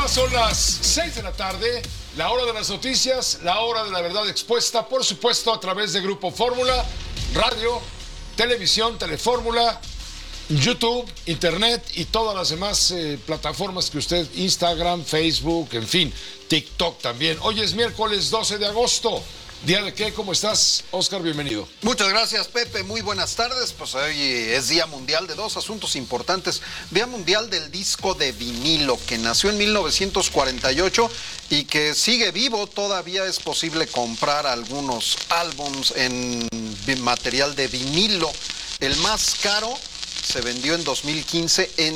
va? Son las 6 de la tarde, la hora de las noticias, la hora de la verdad expuesta, por supuesto, a través de Grupo Fórmula, radio, televisión, Telefórmula, YouTube, Internet y todas las demás plataformas que usted, Instagram, Facebook, en fin, TikTok también. Hoy es miércoles 12 de agosto. ¿Día de qué? ¿Cómo estás, Oscar? Bienvenido. Muchas gracias, Pepe. Muy buenas tardes. Pues hoy es Día Mundial de dos asuntos importantes. Día Mundial del disco de vinilo, que nació en 1948 y que sigue vivo. Todavía es posible comprar algunos álbums en material de vinilo. El más caro se vendió en 2015 en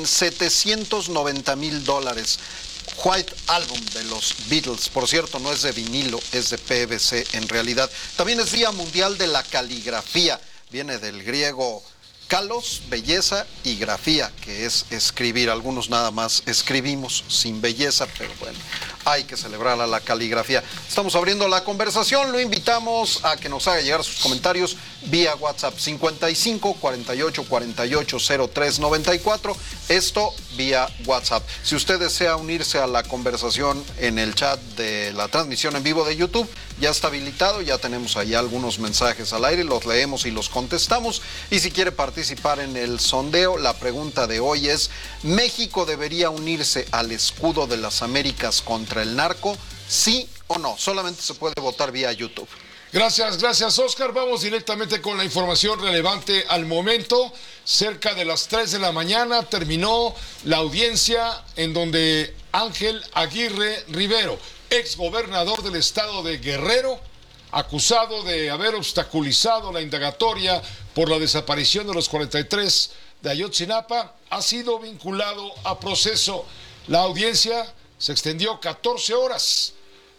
$790,000. White Album de los Beatles, por cierto, no es de vinilo, es de PVC en realidad. También es Día Mundial de la Caligrafía, viene del griego kalos, belleza, y grafía, que es escribir. Algunos nada más escribimos sin belleza, pero bueno, hay que celebrar a la caligrafía. Estamos abriendo la conversación, lo invitamos a que nos haga llegar sus comentarios vía WhatsApp 55 48 48 03 94, esto vía WhatsApp. Si usted desea unirse a la conversación en el chat de la transmisión en vivo de YouTube, ya está habilitado, ya tenemos ahí algunos mensajes al aire, los leemos y los contestamos. Y si quiere participar en el sondeo, la pregunta de hoy es: ¿México debería unirse al escudo de las Américas contra el narco? ¿Sí o no? Solamente se puede votar vía YouTube. Gracias, Oscar. Vamos directamente con la información relevante al momento. Cerca de las 3 de la mañana terminó la audiencia en donde Ángel Aguirre Rivero, exgobernador del estado de Guerrero, acusado de haber obstaculizado la indagatoria por la desaparición de los 43 de Ayotzinapa, ha sido vinculado a proceso. La audiencia se extendió 14 horas.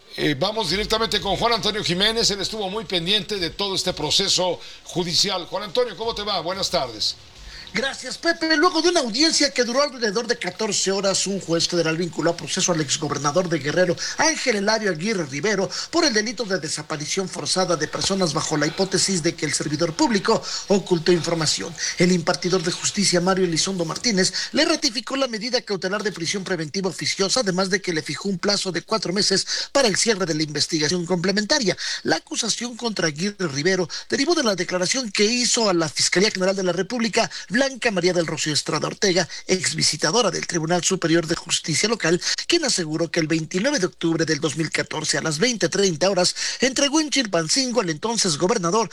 Vamos directamente con Juan Antonio Jiménez. Él estuvo muy pendiente de todo este proceso judicial. Juan Antonio, ¿cómo te va? Buenas tardes. Gracias, Pepe. Luego de una audiencia que duró alrededor de 14 horas, un juez federal vinculó a proceso al exgobernador de Guerrero, Ángel Eladio Aguirre Rivero, por el delito de desaparición forzada de personas bajo la hipótesis de que el servidor público ocultó información. El impartidor de justicia, Mario Elizondo Martínez, le ratificó la medida cautelar de prisión preventiva oficiosa, además de que le fijó un plazo de 4 meses para el cierre de la investigación complementaria. La acusación contra Aguirre Rivero derivó de la declaración que hizo a la Fiscalía General de la República Blanca María del Rocío Estrada Ortega, ex visitadora del Tribunal Superior de Justicia Local, quien aseguró que el 29 de octubre del 2014 a las 20:30 horas entregó en Chilpancingo al entonces gobernador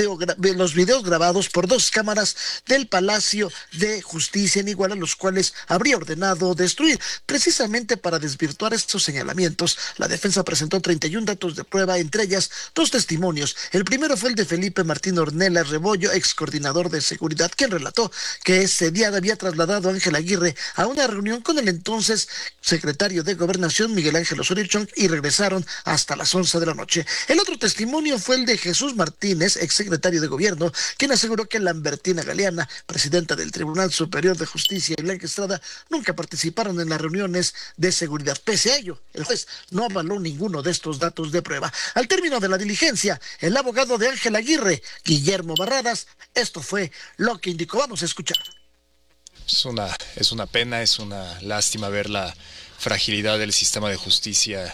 los videos grabados por 2 cámaras del Palacio de Justicia en Iguala, los cuales habría ordenado destruir. Precisamente para desvirtuar estos señalamientos, la defensa presentó 31 datos de prueba, entre ellas 2 testimonios. El primero fue el de Felipe Martín Ornella Rebollo, ex coordinador de seguridad, quien relató que ese día había trasladado a Ángel Aguirre a una reunión con el entonces secretario de Gobernación, Miguel Ángel Osorio Chong, y regresaron hasta las 11 de la noche. El otro testimonio fue el de Jesús Martínez, exsecretario de Gobierno, quien aseguró que Lambertina Galeana, presidenta del Tribunal Superior de Justicia, y Blanca Estrada nunca participaron en las reuniones de seguridad. Pese a ello, el juez no avaló ninguno de estos datos de prueba. Al término de la diligencia, el abogado de Ángel Aguirre, Guillermo Barradas, esto fue lo que indicó. Vamos a escuchar. Es una pena, es una lástima ver la fragilidad del sistema de justicia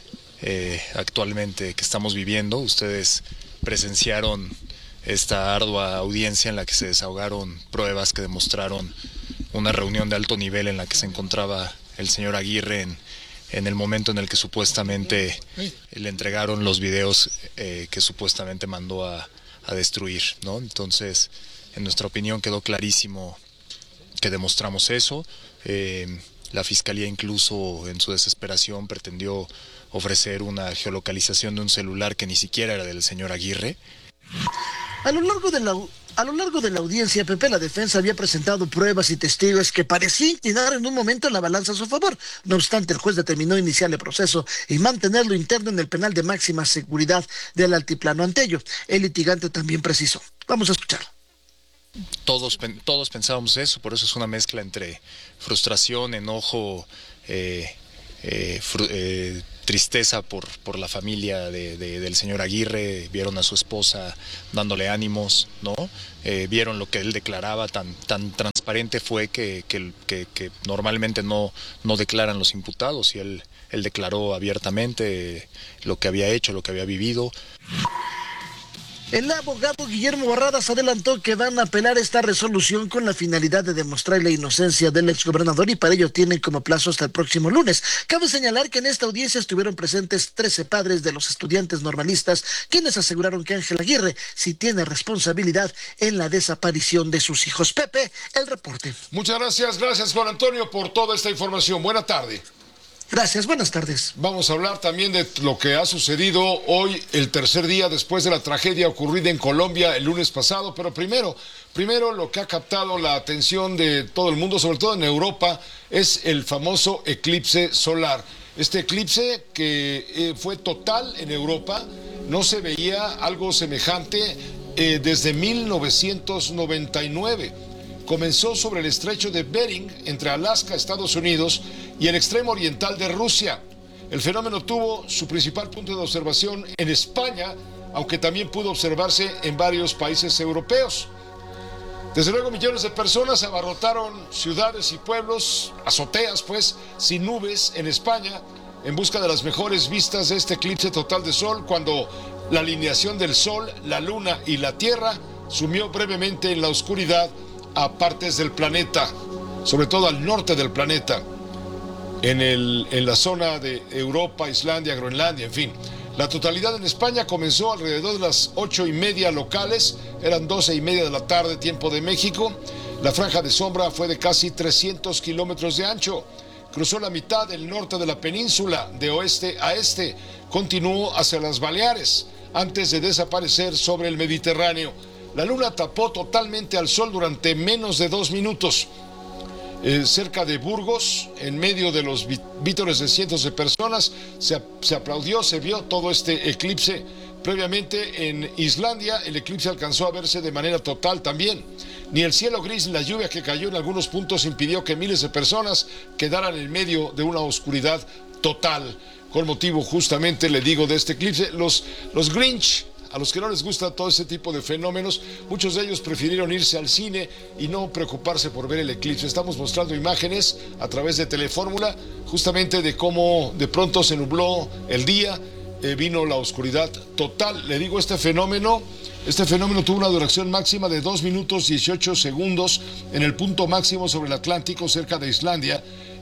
actualmente que estamos viviendo. Ustedes presenciaron esta ardua audiencia en la que se desahogaron pruebas que demostraron una reunión de alto nivel en la que se encontraba el señor Aguirre en el momento en el que supuestamente le entregaron los videos que supuestamente mandó a destruir, ¿no? Entonces, en nuestra opinión quedó clarísimo que demostramos eso. La Fiscalía incluso en su desesperación pretendió ofrecer una geolocalización de un celular que ni siquiera era del señor Aguirre. A lo largo de la audiencia, Pepe, la defensa había presentado pruebas y testigos que parecían inclinar en un momento la balanza a su favor. No obstante, el juez determinó iniciar el proceso y mantenerlo interno en el penal de máxima seguridad del Altiplano. Ante ello, el litigante también precisó. Vamos a escucharlo. Todos pensábamos eso, por eso es una mezcla entre frustración, enojo, tristeza por la familia del señor Aguirre. Vieron a su esposa dándole ánimos, ¿no? Vieron lo que él declaraba, tan transparente fue que normalmente no declaran los imputados, y él declaró abiertamente lo que había hecho, lo que había vivido. El abogado Guillermo Barradas adelantó que van a apelar esta resolución con la finalidad de demostrar la inocencia del exgobernador, y para ello tienen como plazo hasta el próximo lunes. Cabe señalar que en esta audiencia estuvieron presentes 13 padres de los estudiantes normalistas, quienes aseguraron que Ángel Aguirre sí tiene responsabilidad en la desaparición de sus hijos. Pepe, el reporte. Muchas gracias Juan Antonio por toda esta información. Buena tarde. Gracias, buenas tardes. Vamos a hablar también de lo que ha sucedido hoy, el tercer día después de la tragedia ocurrida en Colombia el lunes pasado, pero primero lo que ha captado la atención de todo el mundo, sobre todo en Europa, es el famoso eclipse solar. Este eclipse que fue total en Europa, no se veía algo semejante desde 1999. Comenzó sobre el estrecho de Bering, entre Alaska, Estados Unidos, y el extremo oriental de Rusia. El fenómeno tuvo su principal punto de observación en España, aunque también pudo observarse en varios países europeos. Desde luego, millones de personas abarrotaron ciudades y pueblos, azoteas pues, sin nubes en España, en busca de las mejores vistas de este eclipse total de sol, cuando la alineación del sol, la luna y la tierra sumió brevemente en la oscuridad a partes del planeta, sobre todo al norte del planeta, en la zona de Europa, Islandia, Groenlandia, en fin. La totalidad en España comenzó alrededor de las 8:30 locales, eran 12:30 de la tarde, tiempo de México. La franja de sombra fue de casi 300 kilómetros de ancho. Cruzó la mitad del norte de la península, de oeste a este. Continuó hacia las Baleares, antes de desaparecer sobre el Mediterráneo. La luna tapó totalmente al sol durante menos de 2 minutos. Cerca de Burgos, en medio de los vítores de cientos de personas, se aplaudió, se vio todo este eclipse. Previamente en Islandia el eclipse alcanzó a verse de manera total también. Ni el cielo gris ni la lluvia que cayó en algunos puntos impidió que miles de personas quedaran en medio de una oscuridad total. Con motivo justamente, le digo, de este eclipse, los Grinch, a los que no les gusta todo ese tipo de fenómenos, muchos de ellos prefirieron irse al cine y no preocuparse por ver el eclipse. Estamos mostrando imágenes a través de Telefórmula, justamente de cómo de pronto se nubló el día, vino la oscuridad total. Le digo, este fenómeno tuvo una duración máxima de 2 minutos 18 segundos en el punto máximo sobre el Atlántico, cerca de Islandia.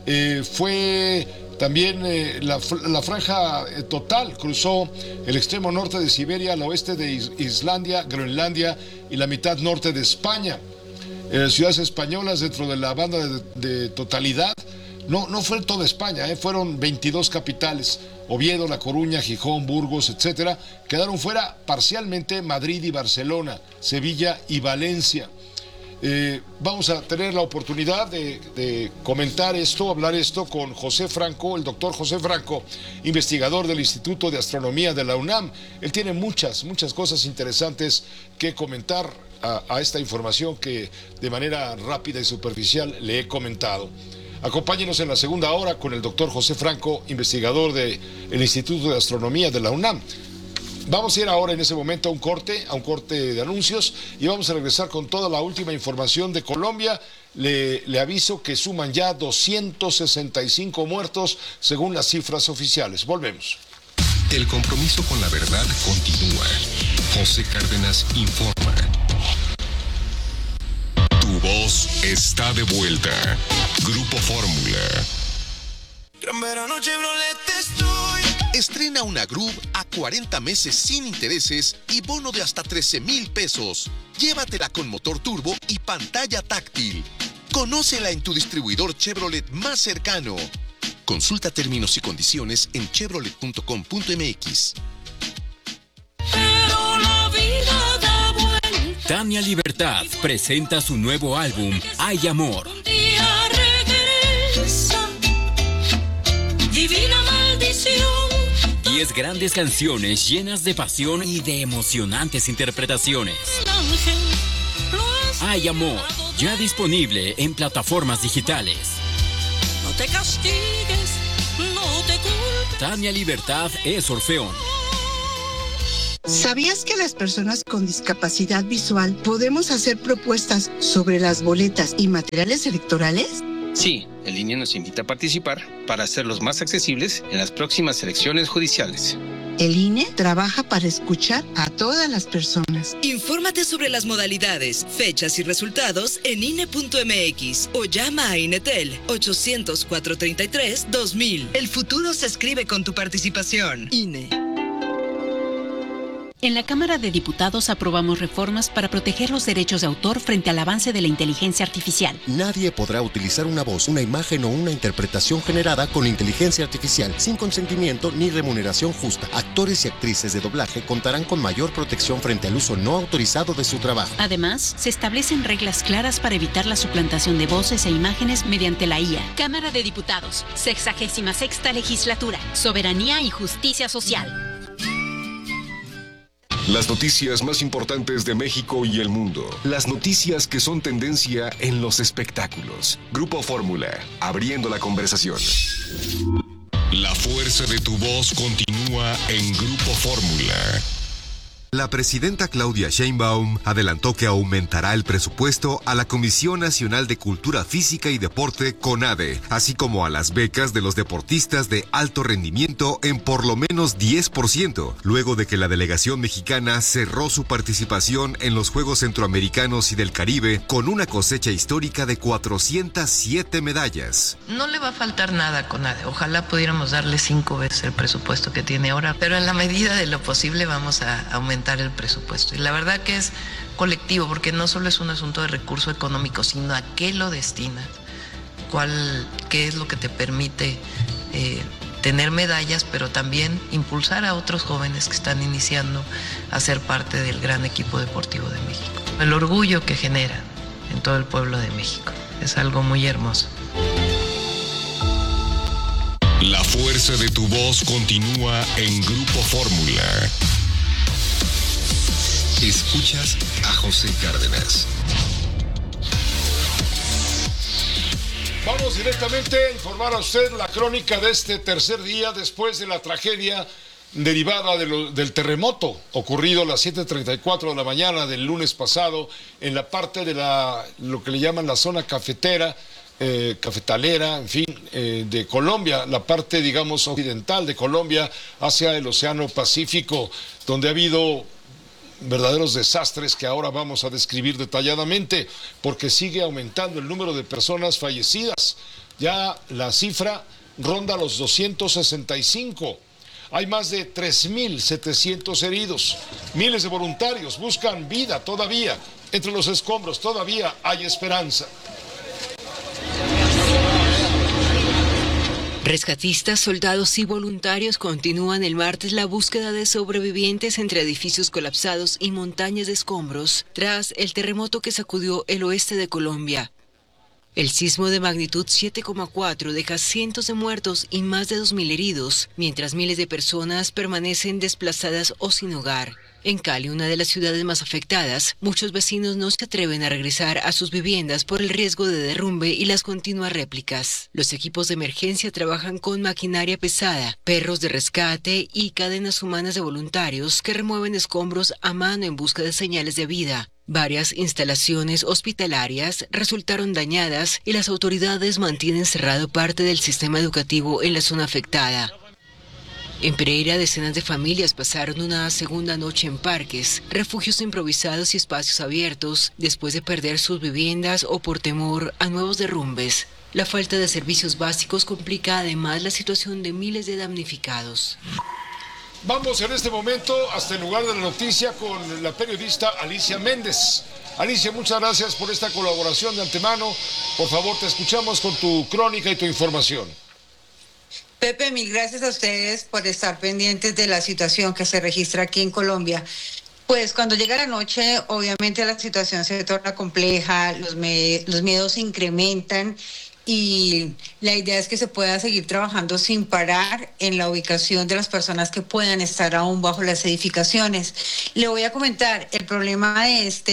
Fue también la franja total, cruzó el extremo norte de Siberia, al oeste de Islandia, Groenlandia y la mitad norte de España. Ciudades españolas dentro de la banda de totalidad. No fue toda España, fueron 22 capitales: Oviedo, La Coruña, Gijón, Burgos, etcétera. Quedaron fuera parcialmente Madrid y Barcelona, Sevilla y Valencia. Vamos a tener la oportunidad de comentar esto, hablar esto con José Franco, el doctor José Franco, investigador del Instituto de Astronomía de la UNAM. Él tiene muchas cosas interesantes que comentar a esta información que de manera rápida y superficial le he comentado. Acompáñenos en la segunda hora con el doctor José Franco, investigador del Instituto de Astronomía de la UNAM. Vamos a ir ahora en ese momento a un corte de anuncios, y vamos a regresar con toda la última información de Colombia. Le aviso que suman ya 265 muertos según las cifras oficiales. Volvemos. El compromiso con la verdad continúa. José Cárdenas informa. Tu voz está de vuelta. Grupo Fórmula. Gran verano Chevrolet estoy. Estrena una Groove a 40 meses sin intereses y bono de hasta 13,000 pesos. Llévatela con motor turbo y pantalla táctil. Conócela en tu distribuidor Chevrolet más cercano. Consulta términos y condiciones en chevrolet.com.mx. Pero la vida da vuelta. Tania Libertad presenta su nuevo álbum, Hay Amor. Un día regresa. Divina maldición. 10 grandes canciones llenas de pasión y de emocionantes interpretaciones. Hay Amor, ya disponible en plataformas digitales. No te castigues, no te culpes. Tania Libertad es Orfeón. ¿Sabías que las personas con discapacidad visual podemos hacer propuestas sobre las boletas y materiales electorales? Sí, el INE nos invita a participar para hacerlos más accesibles en las próximas elecciones judiciales. El INE trabaja para escuchar a todas las personas. Infórmate sobre las modalidades, fechas y resultados en INE.mx o llama a INETEL 800-433-2000. El futuro se escribe con tu participación. INE. En la Cámara de Diputados aprobamos reformas para proteger los derechos de autor frente al avance de la inteligencia artificial. Nadie podrá utilizar una voz, una imagen o una interpretación generada con inteligencia artificial sin consentimiento ni remuneración justa. Actores y actrices de doblaje contarán con mayor protección frente al uso no autorizado de su trabajo. Además, se establecen reglas claras para evitar la suplantación de voces e imágenes mediante la IA. Cámara de Diputados, 66ª Legislatura, Soberanía y Justicia Social. Las noticias más importantes de México y el mundo. Las noticias que son tendencia en los espectáculos. Grupo Fórmula, abriendo la conversación. La fuerza de tu voz continúa en Grupo Fórmula. La presidenta Claudia Sheinbaum adelantó que aumentará el presupuesto a la Comisión Nacional de Cultura Física y Deporte, CONADE, así como a las becas de los deportistas de alto rendimiento en por lo menos 10%, luego de que la delegación mexicana cerró su participación en los Juegos Centroamericanos y del Caribe con una cosecha histórica de 407 medallas. No le va a faltar nada a CONADE, ojalá pudiéramos darle 5 veces el presupuesto que tiene ahora, pero en la medida de lo posible vamos a aumentar el presupuesto. Y la verdad que es colectivo, porque no solo es un asunto de recurso económico, sino a qué lo destina, qué es lo que te permite tener medallas, pero también impulsar a otros jóvenes que están iniciando a ser parte del gran equipo deportivo de México. El orgullo que genera en todo el pueblo de México es algo muy hermoso. La fuerza de tu voz continúa en Grupo Fórmula. Escuchas a José Cárdenas. Vamos directamente a informar a usted la crónica de este tercer día después de la tragedia derivada del terremoto ocurrido a las 7:34 de la mañana del lunes pasado en la parte de lo que le llaman la zona cafetalera, en fin, de Colombia, la parte, digamos, occidental de Colombia hacia el Océano Pacífico, donde ha habido verdaderos desastres que ahora vamos a describir detalladamente, porque sigue aumentando el número de personas fallecidas. Ya la cifra ronda los 265. Hay más de 3.700 heridos. Miles de voluntarios buscan vida todavía. Entre los escombros todavía hay esperanza. Rescatistas, soldados y voluntarios continúan el martes la búsqueda de sobrevivientes entre edificios colapsados y montañas de escombros tras el terremoto que sacudió el oeste de Colombia. El sismo de magnitud 7,4 deja cientos de muertos y más de 2.000 heridos, mientras miles de personas permanecen desplazadas o sin hogar. En Cali, una de las ciudades más afectadas, muchos vecinos no se atreven a regresar a sus viviendas por el riesgo de derrumbe y las continuas réplicas. Los equipos de emergencia trabajan con maquinaria pesada, perros de rescate y cadenas humanas de voluntarios que remueven escombros a mano en busca de señales de vida. Varias instalaciones hospitalarias resultaron dañadas y las autoridades mantienen cerrado parte del sistema educativo en la zona afectada. En Pereira, decenas de familias pasaron una segunda noche en parques, refugios improvisados y espacios abiertos después de perder sus viviendas o por temor a nuevos derrumbes. La falta de servicios básicos complica además la situación de miles de damnificados. Vamos en este momento hasta el lugar de la noticia con la periodista Alicia Méndez. Alicia, muchas gracias por esta colaboración de antemano. Por favor, te escuchamos con tu crónica y tu información. Pepe, mil gracias a ustedes por estar pendientes de la situación que se registra aquí en Colombia. Pues cuando llega la noche, obviamente la situación se torna compleja, los miedos se incrementan y la idea es que se pueda seguir trabajando sin parar en la ubicación de las personas que puedan estar aún bajo las edificaciones. Le voy a comentar, el problema de este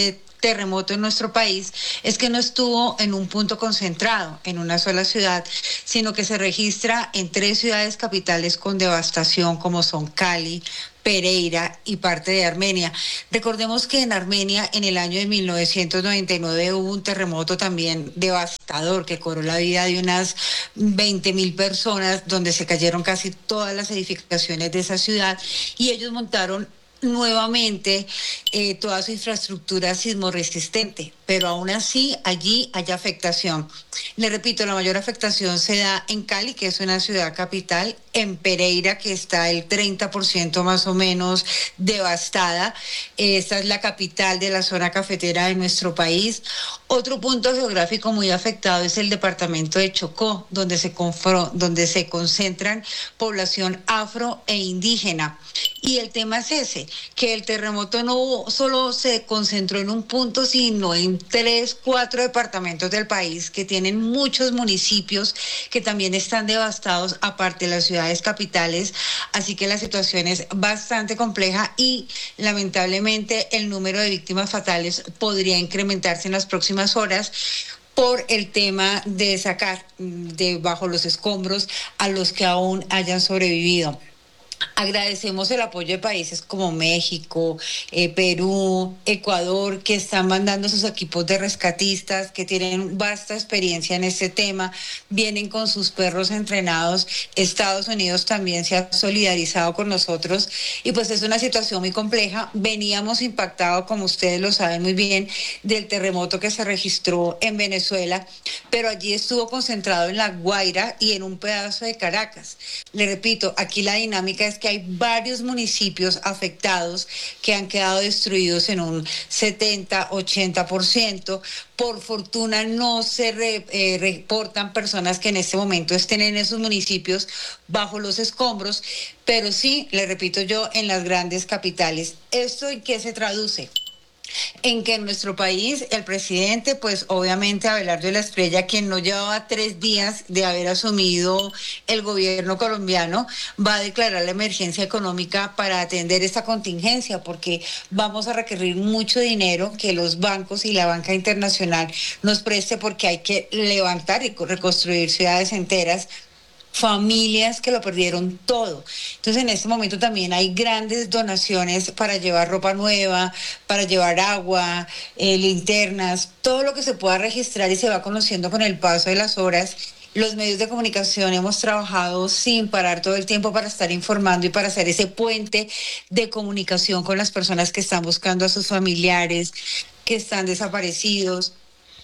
terremoto en nuestro país es que no estuvo en un punto concentrado, en una sola ciudad, sino que se registra en 3 ciudades capitales con devastación, como son Cali, Pereira y parte de Armenia. Recordemos que en Armenia en el año de 1999 hubo un terremoto también devastador que cobró la vida de unas 20.000 personas, donde se cayeron casi todas las edificaciones de esa ciudad, y ellos montaron nuevamente toda su infraestructura sismorresistente, pero aún así allí hay afectación. Le repito, la mayor afectación se da en Cali, que es una ciudad capital, en Pereira, que está el 30% más o menos devastada. Esta es la capital de la zona cafetera de nuestro país. Otro punto geográfico muy afectado es el departamento de Chocó, donde se concentran población afro e indígena. Y el tema es ese, que el terremoto no solo se concentró en un punto, sino en 3, 4 departamentos del país, que tienen muchos municipios que también están devastados, aparte de las ciudades capitales. Así que la situación es bastante compleja y lamentablemente el número de víctimas fatales podría incrementarse en las próximas horas por el tema de sacar de bajo los escombros a los que aún hayan sobrevivido. Agradecemos el apoyo de países como México, Perú, Ecuador, que están mandando sus equipos de rescatistas, que tienen vasta experiencia en este tema, vienen con sus perros entrenados. Estados Unidos también se ha solidarizado con nosotros y pues es una situación muy compleja. Veníamos impactados, como ustedes lo saben muy bien, del terremoto que se registró en Venezuela, pero allí estuvo concentrado en La Guaira y en un pedazo de Caracas. Le repito, aquí la dinámica es que hay varios municipios afectados que han quedado destruidos en un 70-80%. Por fortuna no se reportan personas que en este momento estén en esos municipios bajo los escombros, pero sí, le repito yo, en las grandes capitales. ¿Esto en qué se traduce? En que en nuestro país el presidente, pues obviamente Abelardo de la Espriella, quien no llevaba 3 días de haber asumido el gobierno colombiano, va a declarar la emergencia económica para atender esta contingencia, porque vamos a requerir mucho dinero que los bancos y la banca internacional nos preste, porque hay que levantar y reconstruir ciudades enteras, familias que lo perdieron todo. Entonces en este momento también hay grandes donaciones para llevar ropa nueva, para llevar agua, linternas, todo lo que se pueda registrar y se va conociendo con el paso de las horas. Los medios de comunicación hemos trabajado sin parar todo el tiempo para estar informando y para hacer ese puente de comunicación con las personas que están buscando a sus familiares, que están desaparecidos.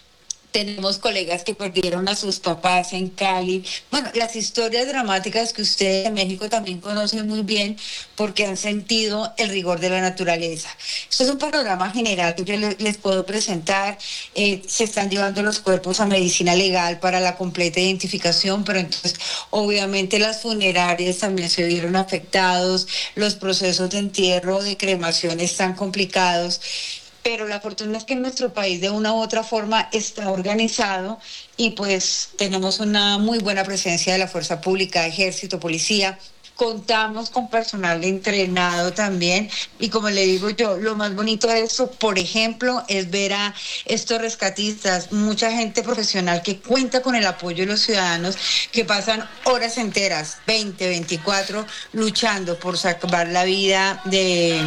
Tenemos colegas que perdieron a sus papás en Cali. Bueno, las historias dramáticas que ustedes en México también conocen muy bien, porque han sentido el rigor de la naturaleza. Esto es un panorama general que yo les puedo presentar. Se están llevando los cuerpos a medicina legal para la completa identificación, pero entonces obviamente las funerarias también se vieron afectados, los procesos de entierro, de cremación están complicados. Pero la fortuna es que en nuestro país de una u otra forma está organizado y pues tenemos una muy buena presencia de la fuerza pública, ejército, policía. Contamos con personal entrenado también y como le digo yo, lo más bonito de esto, por ejemplo, es ver a estos rescatistas, mucha gente profesional que cuenta con el apoyo de los ciudadanos, que pasan horas enteras, 20, 24, luchando por salvar la vida de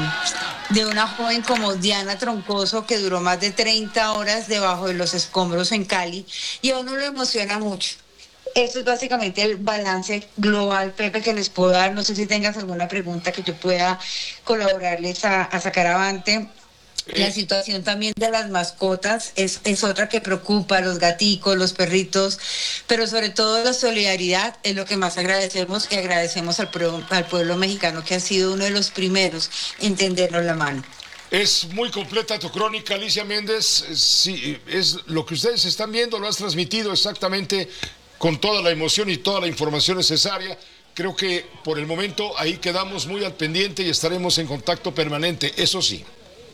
una joven como Diana Troncoso, que duró más de 30 horas debajo de los escombros en Cali, y a uno lo emociona mucho. Esto es básicamente el balance global, Pepe, que les puedo dar. No sé si tengas alguna pregunta que yo pueda colaborarles a sacar avante. La situación también de las mascotas es otra que preocupa, los gaticos, los perritos, pero sobre todo la solidaridad es lo que más agradecemos, y agradecemos al pueblo mexicano, que ha sido uno de los primeros en tendernos la mano. Es muy completa tu crónica, Alicia Méndez. Sí, es lo que ustedes están viendo, lo has transmitido exactamente con toda la emoción y toda la información necesaria. Creo que por el momento ahí quedamos muy al pendiente y estaremos en contacto permanente, eso sí.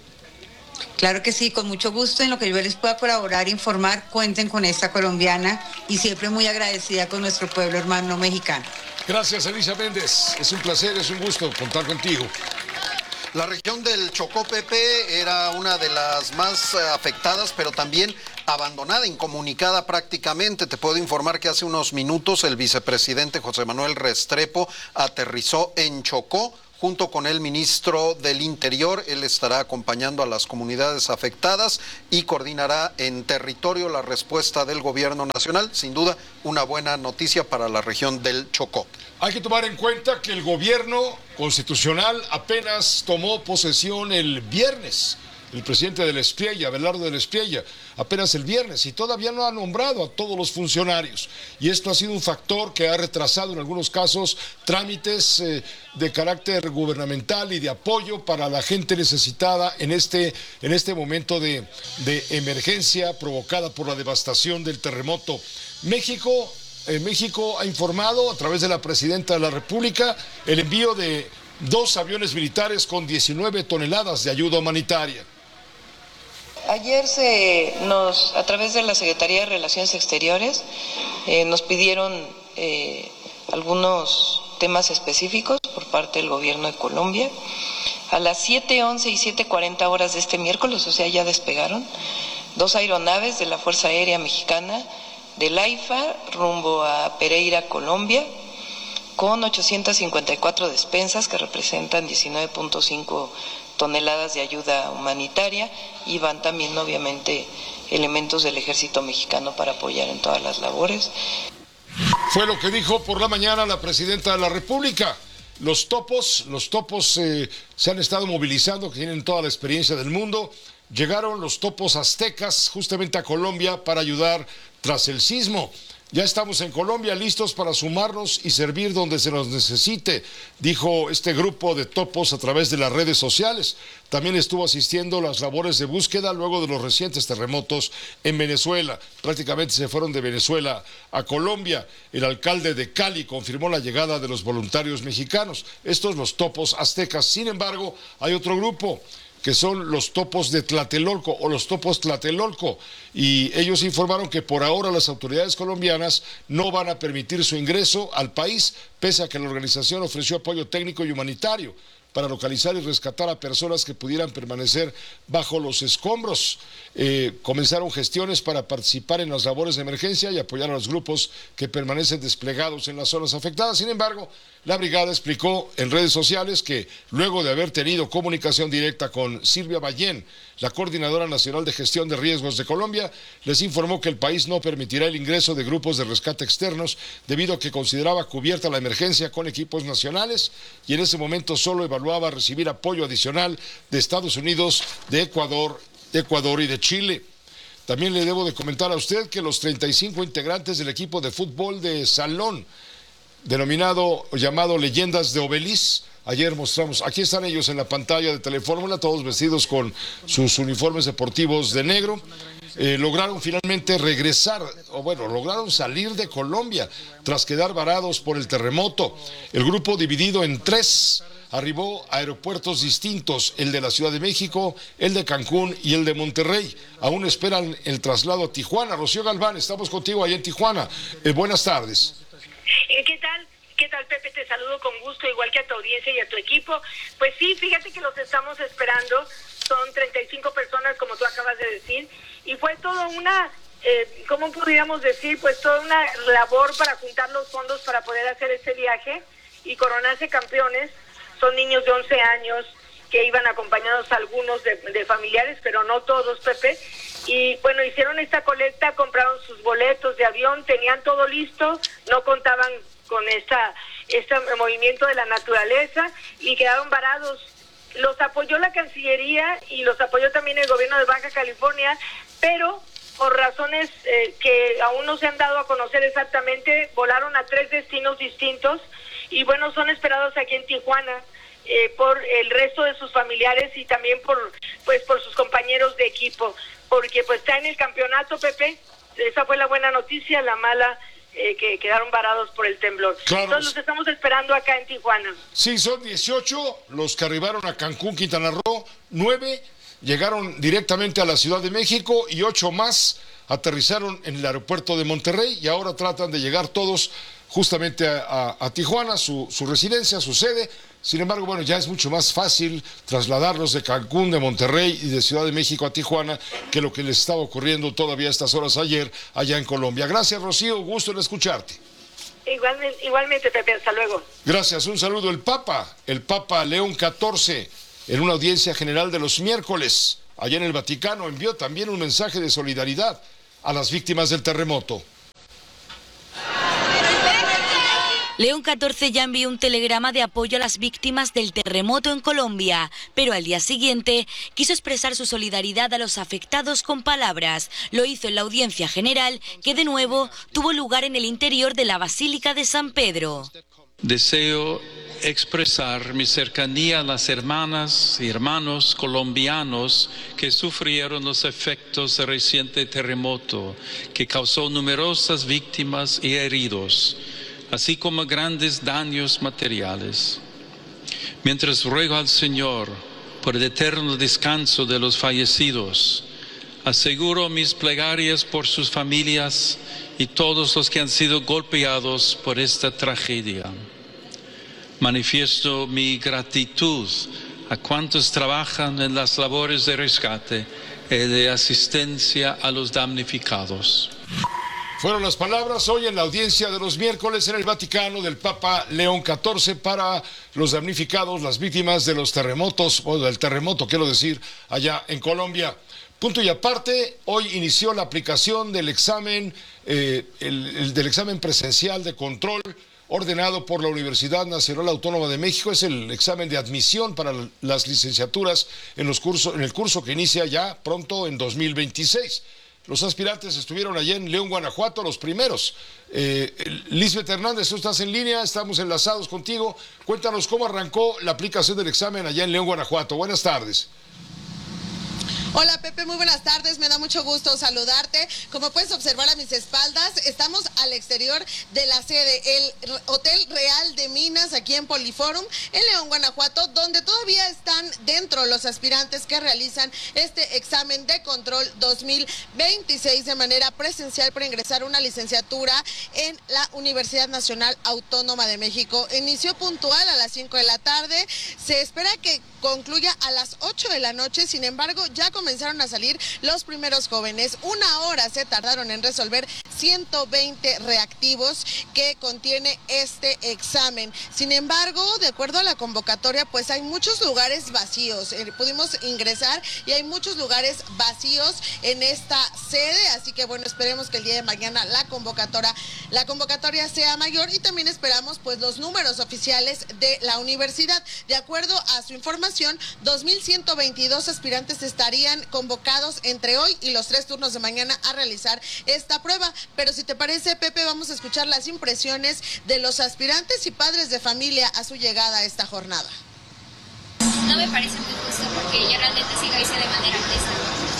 Claro que sí, con mucho gusto. En lo que yo les pueda colaborar, informar, cuenten con esta colombiana, y siempre muy agradecida con nuestro pueblo hermano mexicano. Gracias, Alicia Méndez. Es un placer, es un gusto contar contigo. La región del Chocó, Pepe, era una de las más afectadas, pero también abandonada, incomunicada prácticamente. Te puedo informar que hace unos minutos el vicepresidente José Manuel Restrepo aterrizó en Chocó junto con el ministro del Interior. Él estará acompañando a las comunidades afectadas y coordinará en territorio la respuesta del gobierno nacional. Sin duda, una buena noticia para la región del Chocó. Hay que tomar en cuenta que el gobierno constitucional apenas tomó posesión el viernes. El presidente del Espriella, Abelardo del Espriella, apenas el viernes, y todavía no ha nombrado a todos los funcionarios. Y esto ha sido un factor que ha retrasado en algunos casos trámites de carácter gubernamental y de apoyo para la gente necesitada en este momento de emergencia provocada por la devastación del terremoto. México ha informado a través de la presidenta de la República el envío de 2 aviones militares con 19 toneladas de ayuda humanitaria. Ayer a través de la Secretaría de Relaciones Exteriores, nos pidieron algunos temas específicos por parte del gobierno de Colombia. A las 7:11 y 7:40 horas de este miércoles, o sea, ya despegaron 2 aeronaves de la Fuerza Aérea Mexicana del AIFA rumbo a Pereira, Colombia, con 854 despensas que representan 19.5 toneladas de ayuda humanitaria, y van también obviamente elementos del ejército mexicano para apoyar en todas las labores. Fue lo que dijo por la mañana la presidenta de la República. Los topos se han estado movilizando, que tienen toda la experiencia del mundo. Llegaron los topos aztecas justamente a Colombia para ayudar tras el sismo. Ya estamos en Colombia listos para sumarnos y servir donde se nos necesite, dijo este grupo de topos a través de las redes sociales. También estuvo asistiendo a las labores de búsqueda luego de los recientes terremotos en Venezuela. Prácticamente se fueron de Venezuela a Colombia. El alcalde de Cali confirmó la llegada de los voluntarios mexicanos. Estos los topos aztecas. Sin embargo, hay otro grupo que son los topos de Tlatelolco o los topos Tlatelolco, y ellos informaron que por ahora las autoridades colombianas no van a permitir su ingreso al país, pese a que la organización ofreció apoyo técnico y humanitario para localizar y rescatar a personas que pudieran permanecer bajo los escombros. Comenzaron gestiones para participar en las labores de emergencia y apoyar a los grupos que permanecen desplegados en las zonas afectadas. Sin embargo, la brigada explicó en redes sociales que luego de haber tenido comunicación directa con Silvia Ballén, la Coordinadora Nacional de Gestión de Riesgos de Colombia, les informó que el país no permitirá el ingreso de grupos de rescate externos debido a que consideraba cubierta la emergencia con equipos nacionales y en ese momento solo evaluaba recibir apoyo adicional de Estados Unidos, de Ecuador y de Chile. También le debo de comentar a usted que los 35 integrantes del equipo de fútbol de salón, llamado Leyendas de Obeliz, ayer mostramos, aquí están ellos en la pantalla de Telefórmula, todos vestidos con sus uniformes deportivos de negro. Lograron finalmente lograron salir de Colombia tras quedar varados por el terremoto. El grupo, dividido en 3, arribó a aeropuertos distintos, el de la Ciudad de México, el de Cancún y el de Monterrey. Aún esperan el traslado a Tijuana. Rocío Galván, estamos contigo ahí en Tijuana. Buenas tardes. ¿Qué tal, Pepe? Te saludo con gusto, igual que a tu audiencia y a tu equipo. Pues sí, fíjate que los estamos esperando. Son 35 personas, como tú acabas de decir, y fue toda una, ¿cómo podríamos decir? Pues toda una labor para juntar los fondos para poder hacer este viaje y coronarse campeones. Son niños de 11 años que iban acompañados algunos de familiares, pero no todos, Pepe. Y bueno, hicieron esta colecta, compraron sus boletos de avión, tenían todo listo, no contaban con este movimiento de la naturaleza y quedaron varados. Los apoyó la Cancillería y los apoyó también el gobierno de Baja California, pero por razones que aún no se han dado a conocer exactamente, volaron a 3 destinos distintos y bueno, son esperados aquí en Tijuana por el resto de sus familiares y también por sus compañeros de equipo, porque pues está en el campeonato, Pepe. Esa fue la buena noticia, la mala que quedaron varados por el temblor. Claro. Entonces los estamos esperando acá en Tijuana. Sí, son 18 los que arribaron a Cancún, Quintana Roo, 9 llegaron directamente a la Ciudad de México y 8 más aterrizaron en el aeropuerto de Monterrey y ahora tratan de llegar todos justamente a Tijuana, su residencia, su sede. Sin embargo, bueno, ya es mucho más fácil trasladarlos de Cancún, de Monterrey y de Ciudad de México a Tijuana que lo que les estaba ocurriendo todavía a estas horas ayer allá en Colombia. Gracias, Rocío, gusto en escucharte. Igualmente, Pepe, hasta luego. Gracias, un saludo. El Papa León XIV, en una audiencia general de los miércoles, allá en el Vaticano, envió también un mensaje de solidaridad a las víctimas del terremoto. León XIV ya envió un telegrama de apoyo a las víctimas del terremoto en Colombia, pero al día siguiente quiso expresar su solidaridad a los afectados con palabras. Lo hizo en la audiencia general, que de nuevo tuvo lugar en el interior de la Basílica de San Pedro. Deseo expresar mi cercanía a las hermanas y hermanos colombianos que sufrieron los efectos del reciente terremoto, que causó numerosas víctimas y heridos, así como grandes daños materiales. Mientras ruego al Señor por el eterno descanso de los fallecidos, aseguro mis plegarias por sus familias y todos los que han sido golpeados por esta tragedia. Manifiesto mi gratitud a cuantos trabajan en las labores de rescate y de asistencia a los damnificados. Fueron las palabras hoy en la audiencia de los miércoles en el Vaticano del Papa León XIV para los damnificados, las víctimas de los terremotos, o del terremoto, quiero decir, allá en Colombia. Punto y aparte, hoy inició la aplicación del examen, del examen presencial de control ordenado por la Universidad Nacional Autónoma de México. Es el examen de admisión para las licenciaturas en el curso que inicia ya pronto en 2026. Los aspirantes estuvieron allá en León, Guanajuato, los primeros. Lisbeth Hernández, tú estás en línea, estamos enlazados contigo. Cuéntanos cómo arrancó la aplicación del examen allá en León, Guanajuato. Buenas tardes. Hola Pepe, muy buenas tardes, me da mucho gusto saludarte. Como puedes observar a mis espaldas, estamos al exterior de la sede, el Hotel Real de Minas, aquí en Poliforum, en León, Guanajuato, donde todavía están dentro los aspirantes que realizan este examen de control 2026 de manera presencial para ingresar a una licenciatura en la Universidad Nacional Autónoma de México. Inició puntual a las 5 de la tarde, se espera que concluya a las 8 de la noche, sin embargo, ya comenzaron a salir los primeros jóvenes. 1 hora se tardaron en resolver 120 reactivos que contiene este examen. Sin embargo, de acuerdo a la convocatoria, pues hay muchos lugares vacíos. Pudimos ingresar y hay muchos lugares vacíos en esta sede, así que bueno, esperemos que el día de mañana la convocatoria sea mayor y también esperamos pues los números oficiales de la universidad. De acuerdo a su información, 2.122 aspirantes estarían convocados entre hoy y los 3 turnos de mañana a realizar esta prueba. Pero si te parece, Pepe, vamos a escuchar las impresiones de los aspirantes y padres de familia a su llegada a esta jornada. No me parece muy justo porque yo realmente sí lo hice de manera honesta.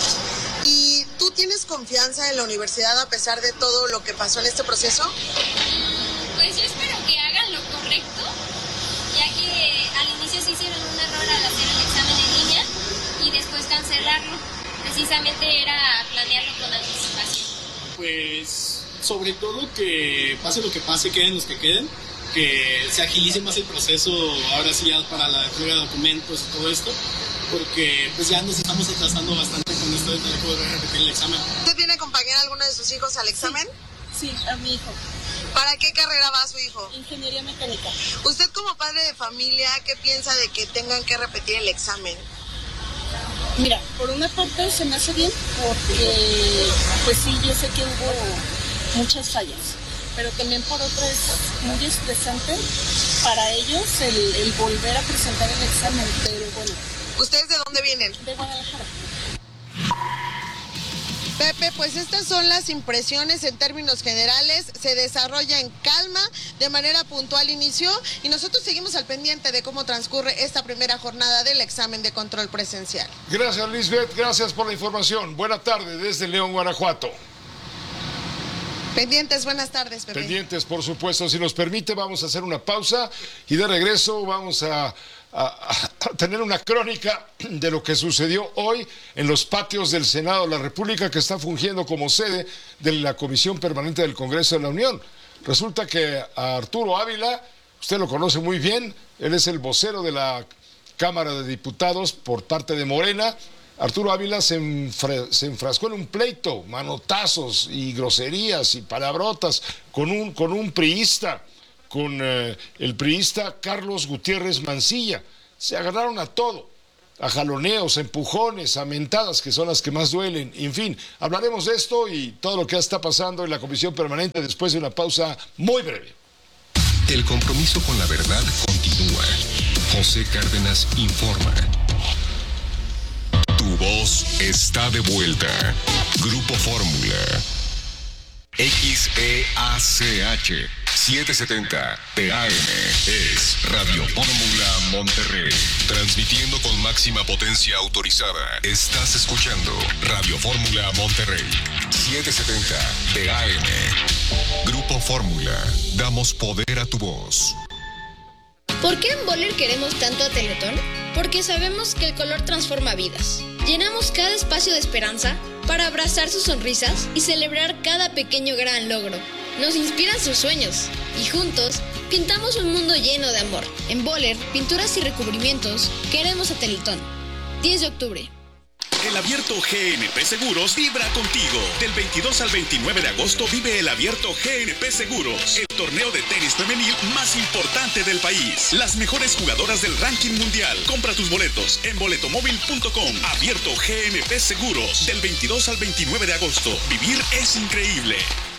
¿Y tú tienes confianza en la universidad a pesar de todo lo que pasó en este proceso? Pues yo espero que hagan lo correcto, ya que al inicio se hicieron un error al hacer el examen en línea y después cancelarlo. Precisamente era planearlo con anticipación. Pues sobre todo que pase lo que pase, queden los que queden, que se agilice más el proceso ahora sí ya para la entrega de documentos y todo esto, porque pues ya nos estamos atrasando bastante con esto de tener que volver a repetir el examen. ¿Usted viene a acompañar a alguno de sus hijos al examen? Sí, a mi hijo. ¿Para qué carrera va su hijo? Ingeniería mecánica. Usted como padre de familia, ¿qué piensa de que tengan que repetir el examen? Mira, por una parte se me hace bien porque, pues sí, yo sé que hubo muchas fallas, pero también por otra es muy estresante para ellos el volver a presentar el examen, pero bueno. ¿Ustedes de dónde vienen? De Guadalajara. Pepe, pues estas son las impresiones en términos generales, se desarrolla en calma, de manera puntual inició y nosotros seguimos al pendiente de cómo transcurre esta primera jornada del examen de control presencial. Gracias, Lisbeth, gracias por la información. Buena tarde desde León, Guanajuato. Pendientes, buenas tardes, Pepe. Pendientes, por supuesto. Si nos permite, vamos a hacer una pausa y de regreso vamos a tener una crónica de lo que sucedió hoy en los patios del Senado de la República, que está fungiendo como sede de la Comisión Permanente del Congreso de la Unión. Resulta que a Arturo Ávila, usted lo conoce muy bien, él es el vocero de la Cámara de Diputados por parte de Morena. Arturo Ávila se enfrascó en un pleito, manotazos y groserías y palabrotas con un priista, con el priista Carlos Gutiérrez Mancilla. Se agarraron a todo, a jaloneos, a empujones, a mentadas, que son las que más duelen. En fin, hablaremos de esto y todo lo que está pasando en la Comisión Permanente después de una pausa muy breve. El compromiso con la verdad continúa. José Cárdenas informa. Tu voz está de vuelta. Grupo Fórmula. XEACH 770 TAM es Radio Fórmula Monterrey. Transmitiendo con máxima potencia autorizada. Estás escuchando Radio Fórmula Monterrey 770 TAM. Grupo Fórmula. Damos poder a tu voz. ¿Por qué en Boller queremos tanto a Teletón? Porque sabemos que el color transforma vidas. Llenamos cada espacio de esperanza para abrazar sus sonrisas y celebrar cada pequeño gran logro. Nos inspiran sus sueños y juntos pintamos un mundo lleno de amor. En Boller, pinturas y recubrimientos, queremos a Teletón. 10 de octubre. El Abierto GNP Seguros vibra contigo. Del 22 al 29 de agosto vive el Abierto GNP Seguros, el torneo de tenis femenil más importante del país. Las mejores jugadoras del ranking mundial. Compra tus boletos en boletomóvil.com. Abierto GNP Seguros, del 22 al 29 de agosto. Vivir es increíble.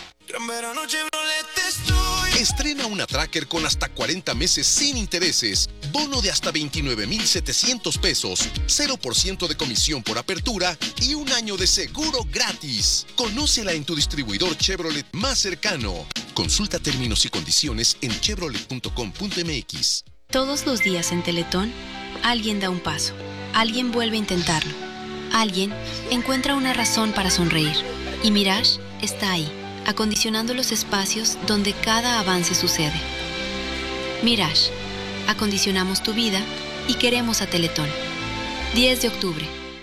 Estrena una Tracker con hasta 40 meses sin intereses, bono de hasta 29,700 pesos, 0% de comisión por apertura y un año de seguro gratis. Conócela en tu distribuidor Chevrolet más cercano. Consulta términos y condiciones en chevrolet.com.mx. Todos los días en Teletón, alguien da un paso, alguien vuelve a intentarlo, alguien encuentra una razón para sonreír. Y Mirage está ahí, acondicionando los espacios donde cada avance sucede. Mirage, acondicionamos tu vida y queremos a Teletón. 10 de octubre.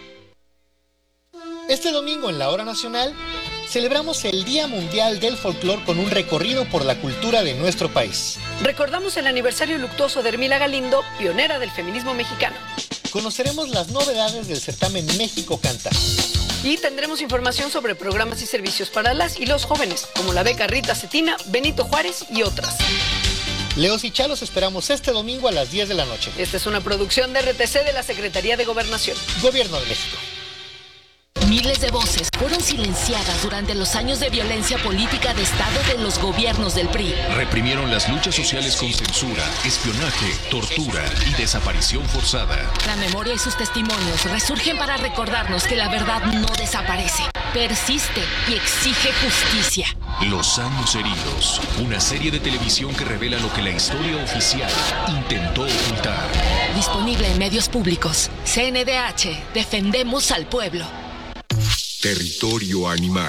Este domingo en la Hora Nacional celebramos el Día Mundial del Folclor con un recorrido por la cultura de nuestro país. Recordamos el aniversario luctuoso de Hermila Galindo, pionera del feminismo mexicano. Conoceremos las novedades del certamen México Canta. Y tendremos información sobre programas y servicios para las y los jóvenes, como la beca Rita Cetina, Benito Juárez y otras. Leos y Chalos esperamos este domingo a las 10 de la noche. Esta es una producción de RTC de la Secretaría de Gobernación. Gobierno de México. Miles de voces fueron silenciadas durante los años de violencia política de Estado de los gobiernos del PRI. Reprimieron las luchas sociales con censura, espionaje, tortura y desaparición forzada. La memoria y sus testimonios resurgen para recordarnos que la verdad no desaparece, persiste y exige justicia. Los años heridos, una serie de televisión que revela lo que la historia oficial intentó ocultar. Disponible en medios públicos. CNDH, defendemos al pueblo. Territorio animal.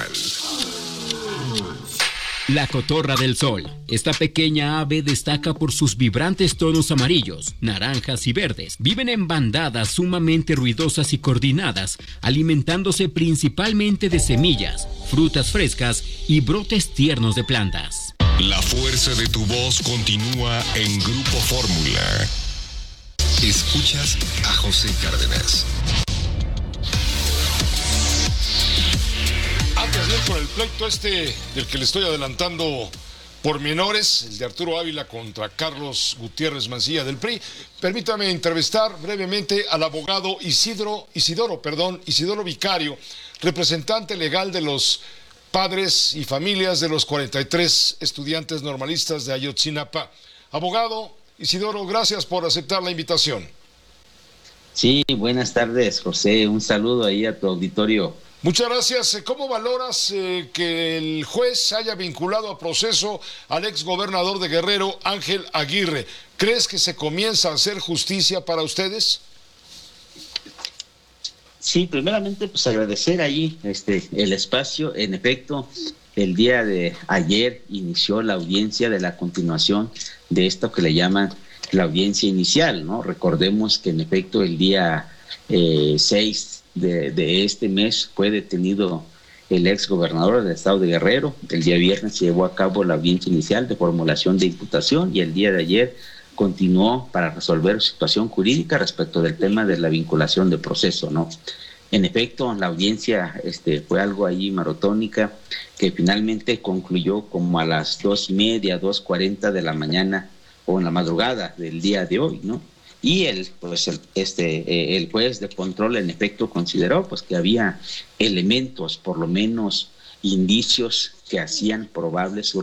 La cotorra del sol. Esta pequeña ave destaca por sus vibrantes tonos amarillos, naranjas y verdes. Viven en bandadas sumamente ruidosas y coordinadas, alimentándose principalmente de semillas, frutas frescas y brotes tiernos de plantas. La fuerza de tu voz continúa en Grupo Fórmula. Escuchas a José Cárdenas. Antes de ir con el pleito del que le estoy adelantando pormenores, el de Arturo Ávila contra Carlos Gutiérrez Mancilla del PRI, permítame entrevistar brevemente al abogado Isidoro Vicario, representante legal de los padres y familias de los 43 estudiantes normalistas de Ayotzinapa. Abogado Isidoro, gracias por aceptar la invitación. Sí, buenas tardes, José. Un saludo ahí a tu auditorio. Muchas gracias. ¿Cómo valoras que el juez haya vinculado a proceso al exgobernador de Guerrero, Ángel Aguirre? ¿Crees que se comienza a hacer justicia para ustedes? Sí, primeramente pues agradecer ahí el espacio. En efecto, el día de ayer inició la audiencia de la continuación de esto que le llaman la audiencia inicial, ¿no? Recordemos que en efecto el día 6 de este mes fue detenido el ex gobernador del estado de Guerrero. El día viernes se llevó a cabo la audiencia inicial de formulación de imputación y el día de ayer continuó para resolver situación jurídica respecto del tema de la vinculación de proceso, ¿no? En efecto, la audiencia fue algo ahí maratónica que finalmente concluyó como a las 2:30, 2:40 de la mañana o en la madrugada del día de hoy, ¿no? Y el juez de control en efecto consideró pues que había elementos, por lo menos indicios que hacían probable su